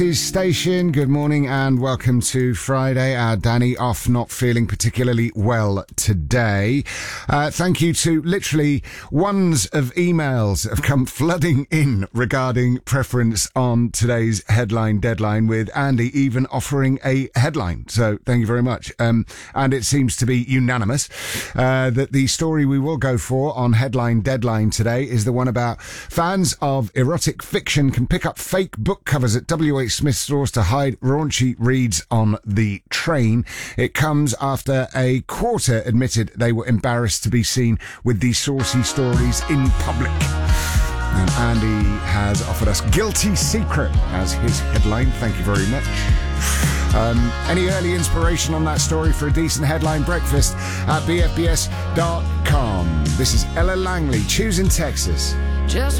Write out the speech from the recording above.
Station, good morning and welcome to Friday. Danny off, not feeling particularly well today. Thank you to literally ones of emails have come flooding in regarding preference on today's headline deadline, with Andy even offering a headline. So thank you very much. And it seems to be unanimous that the story we will go for on headline deadline today is the one about fans of erotic fiction can pick up fake book covers at WH Smith stores to hide raunchy reads on the train. It comes after a quarter admitted they were embarrassed to be seen with these saucy stories in public. And Andy has offered us Guilty Secret as his headline. Thank you very much. Any early inspiration on that story for a decent headline breakfast at bfbs.com. This is Ella Langley, Choosing Texas. Just